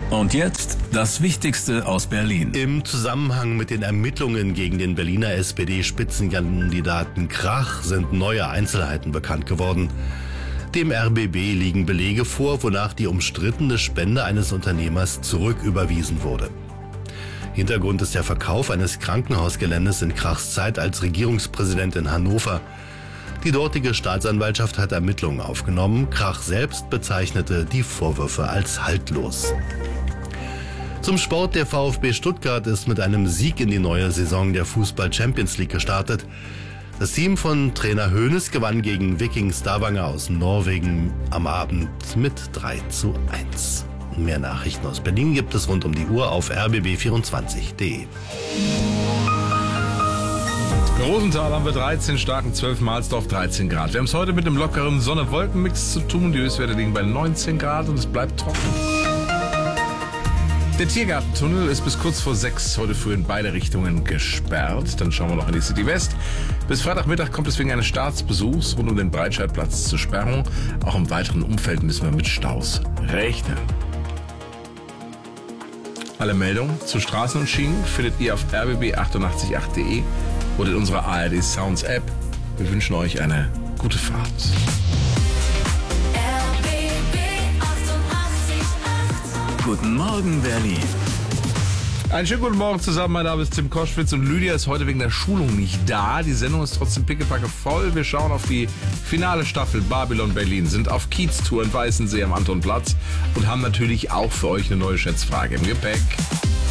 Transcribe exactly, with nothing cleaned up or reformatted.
Und jetzt das Wichtigste aus Berlin. Im Zusammenhang mit den Ermittlungen gegen den Berliner S P D-Spitzenkandidaten Krach sind neue Einzelheiten bekannt geworden. Dem R B B liegen Belege vor, wonach die umstrittene Spende eines Unternehmers zurücküberwiesen wurde. Hintergrund ist der Verkauf eines Krankenhausgeländes in Krachs Zeit als Regierungspräsident in Hannover. Die dortige Staatsanwaltschaft hat Ermittlungen aufgenommen. Krach selbst bezeichnete die Vorwürfe als haltlos. Zum Sport: Der VfB Stuttgart ist mit einem Sieg in die neue Saison der Fußball-Champions League gestartet. Das Team von Trainer Hoeneß gewann gegen Viking Stavanger aus Norwegen am Abend mit drei zu eins. Mehr Nachrichten aus Berlin gibt es rund um die Uhr auf r b b vierundzwanzig punkt d e. Rosenthal haben wir dreizehn, Starken zwölf, Mahlsdorf dreizehn Grad. Wir haben es heute mit einem lockeren Sonne-Wolken-Mix zu tun. Die Höchstwerte liegen bei neunzehn Grad und es bleibt trocken. Der Tiergartentunnel ist bis kurz vor sechs heute früh in beide Richtungen gesperrt. Dann schauen wir noch in die City West. Bis Freitagmittag kommt es wegen eines Staatsbesuchs rund um den Breitscheidplatz zur Sperrung. Auch im weiteren Umfeld müssen wir mit Staus rechnen. Alle Meldungen zu Straßen und Schienen findet ihr auf r b b achtundachtzig punkt acht punkt d e oder in unserer A R D Sounds App. Wir wünschen euch eine gute Fahrt. Guten Morgen, Berlin. Einen schönen guten Morgen zusammen. Mein Name ist Tim Koschwitz und Lydia ist heute wegen der Schulung nicht da. Die Sendung ist trotzdem pickepacke voll. Wir schauen auf die finale Staffel Babylon Berlin, sind auf Kiez-Tour in Weißensee am Antonplatz und haben natürlich auch für euch eine neue Schätzfrage im Gepäck.